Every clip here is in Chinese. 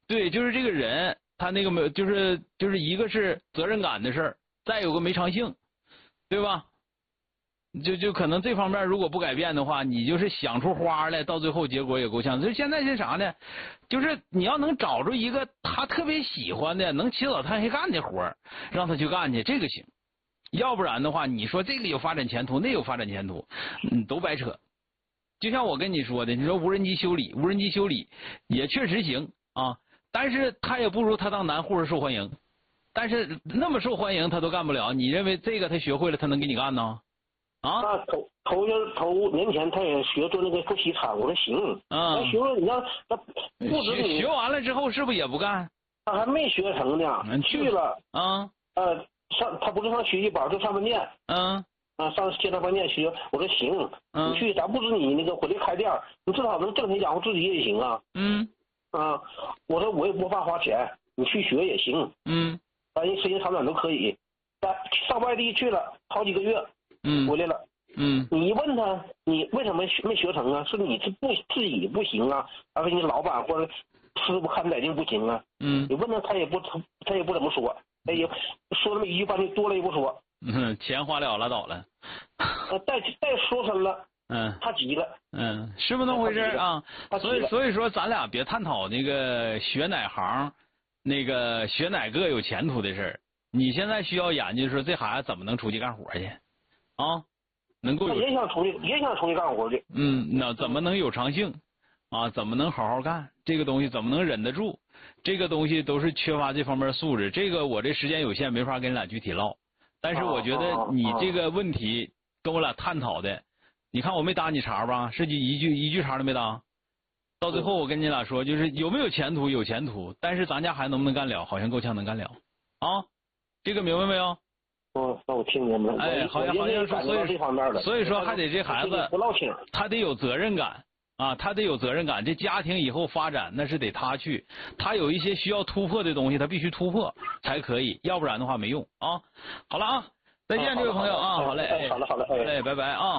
对，就是这个人，他那个没，就是一个是责任感的事儿，再有个没长性，对吧？就可能这方面如果不改变的话，你就是想出花来，到最后结果也够呛。就现在是啥呢？就是你要能找着一个他特别喜欢的，能起早贪黑干的活儿，让他去干去，这个行。要不然的话，你说这个有发展前途，那有发展前途，都白扯。就像我跟你说的，你说无人机修理也确实行啊，但是他也不如他当男护士受欢迎。但是那么受欢迎他都干不了，你认为这个他学会了他能给你干呢？啊？ 那头年前他也学做那个做西餐，我说行，他学了，你让他不止你学完了之后是不是也不干？ 他还没学成呢，去了他不是上学习班，就上饭店，上街上饭店学。我说行，你去，咱不止你那个回来开店，你至少能挣钱养活自己也行啊。我说我也不怕花钱，你去学也行。咱时间长短都可以。上外地去了好几个月，回来了。你问他你为什么没学成啊？是你自己不行啊，还是你老板或者师傅看载定不行啊？你问他，他也不怎么说，也说那么一句半句，多了也不说。 钱花了拉倒了。 再说深了，他急了。 是不是那么回事啊？所以说咱俩别探讨那个学哪行，那个学哪个有前途的事儿。你现在需要研究说这孩子怎么能出去干活去啊？能够也想出去干活去。 那怎么能有长性啊？怎么能好好干？这个东西怎么能忍得住？这个东西都是缺乏这方面素质。这个我这时间有限，没法跟你俩具体唠。但是我觉得你这个问题跟我俩探讨的，你看我没搭你茬吧？是一句茬都没搭。到最后我跟你俩说，就是有没有前途？有前途，但是咱家孩子能不能干了？好像够呛能干了啊。这个明白没有？ 那我听明白了。 好像说， 这方面的， 所以说还得这孩子不落清， 他得有责任感啊，他得有责任感。这家庭以后发展那是得他去，他有一些需要突破的东西，他必须突破才可以，要不然的话没用啊。好了啊，再见，这位朋友啊，好嘞， 好嘞， 拜拜啊。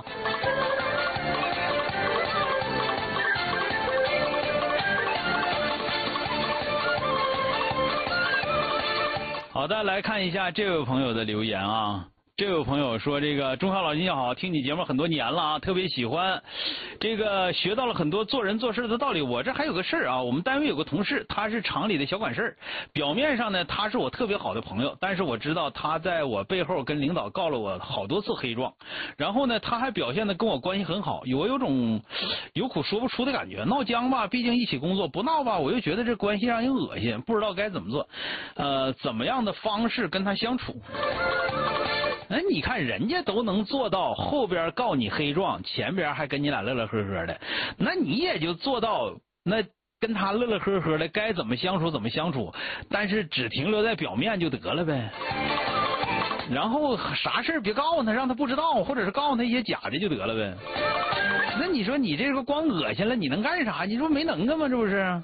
好的，来看一下这位朋友的留言啊。这位朋友说，这个钟晓老师你好，听你节目很多年了啊，特别喜欢，这个学到了很多做人做事的道理。我这还有个事儿啊，我们单位有个同事，他是厂里的小管事儿，表面上呢他是我特别好的朋友，但是我知道他在我背后跟领导告了我好多次黑状，然后呢他还表现的跟我关系很好，我有种有苦说不出的感觉，闹僵吧，毕竟一起工作，不闹吧我又觉得这关系让人恶心，不知道该怎么做，怎么样的方式跟他相处。你看人家都能做到后边告你黑状，前边还跟你俩乐乐呵呵的，那你也就做到那跟他乐乐呵呵的，该怎么相处怎么相处，但是只停留在表面就得了呗。然后啥事别告诉他，让他不知道，或者是告诉他一些假的就得了呗。那你说你这个光恶心了，你能干啥？你说没能干吗？这不是？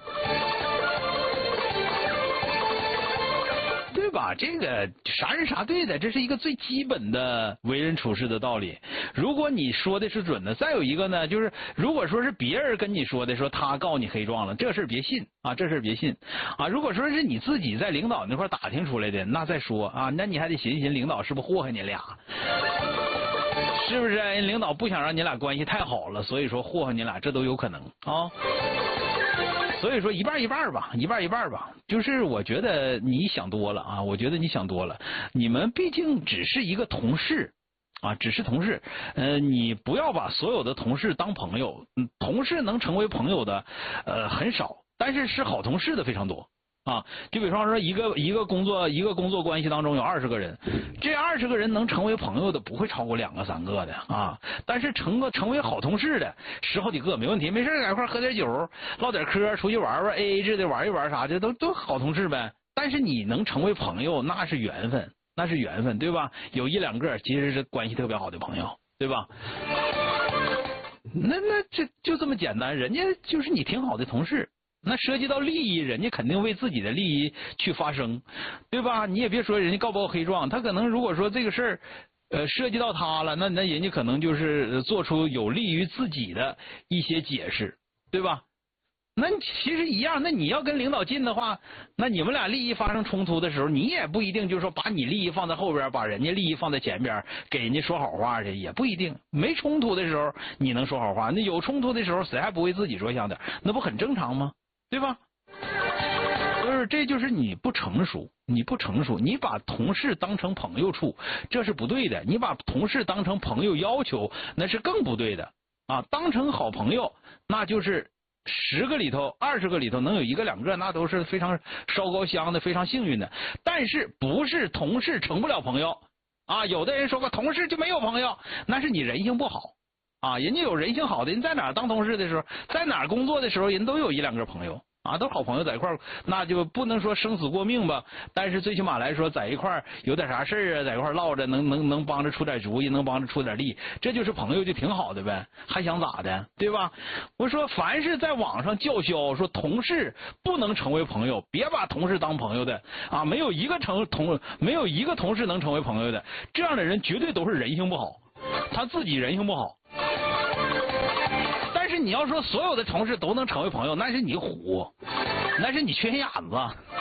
对吧？这个啥人啥对的，这是一个最基本的为人处事的道理。如果你说的是准的，再有一个呢，就是如果说是别人跟你说的，说他告你黑状了，这事别信啊，这事别信啊。如果说是你自己在领导那块打听出来的，那再说啊，那你还得寻思寻领导是不是祸害你俩，是不是？人领导不想让你俩关系太好了，所以说祸害你俩，这都有可能啊。所以说一半一半吧，一半一半吧。就是我觉得你想多了啊，我觉得你想多了。你们毕竟只是一个同事啊，只是同事。你不要把所有的同事当朋友。同事能成为朋友的很少，但是是好同事的非常多。啊，就比方说一个工作关系当中有20个人，这20个人能成为朋友的不会超过2个3个的啊，但是成为好同事的10好几个没问题，没事在一块喝点酒，唠点嗑，出去玩玩 AA 制的玩一玩啥的，都好同事呗。但是你能成为朋友，那是缘分，那是缘分，对吧？有1、2个其实是关系特别好的朋友，对吧？那这就这么简单，人家就是你挺好的同事。那涉及到利益，人家肯定为自己的利益去发声，对吧？你也别说人家告不告黑状，他可能如果说这个事儿涉及到他了，那人家可能就是做出有利于自己的一些解释，对吧？ 那其实一样，那你要跟领导近的话，那你们俩利益发生冲突的时候，你也不一定就是说把你利益放在后边，把人家利益放在前边，给人家说好话去，也不一定。没冲突的时候你能说好话，那有冲突的时候谁还不为自己着想点？那不很正常吗？对吧？这就是你不成熟，你把同事当成朋友处，这是不对的。你把同事当成朋友要求，那是更不对的啊！当成好朋友，那就是10个里头、20个里头能有1个2个，那都是非常烧高香的，非常幸运的。但是不是同事成不了朋友啊？有的人说过同事就没有朋友，那是你人性不好啊！人家有人性好的人，在哪儿当同事的时候，在哪儿工作的时候，人都有1、2个朋友。啊，都是好朋友在一块儿，那就不能说生死过命吧，但是最起码来说，在一块儿有点啥事儿啊，在一块儿唠着，能帮着出点主意，能帮着出点力，这就是朋友，就挺好的呗，还想咋的，对吧？我说，凡是在网上叫嚣说同事不能成为朋友，别把同事当朋友的啊，没有一个同事能成为朋友的，这样的人绝对都是人性不好，他自己人性不好。但是你要说所有的同事都能成为朋友，那是你虎，那是你缺心眼子。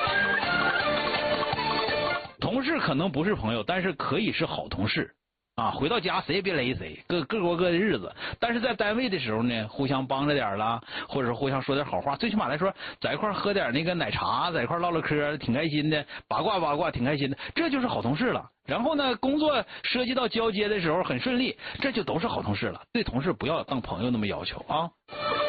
同事可能不是朋友，但是可以是好同事啊。回到家谁也别勒谁，各过各的日子。但是在单位的时候呢，互相帮着点啦，或者是互相说点好话。最起码来说，在一块喝点那个奶茶，在一块唠唠嗑，挺开心的，八卦挺开心的，这就是好同事了。然后呢，工作涉及到交接的时候很顺利，这就都是好同事了。对同事不要当朋友那么要求啊。